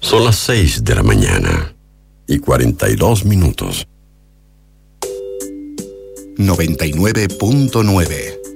Son las 6 de la mañana y 42 minutos. 99.9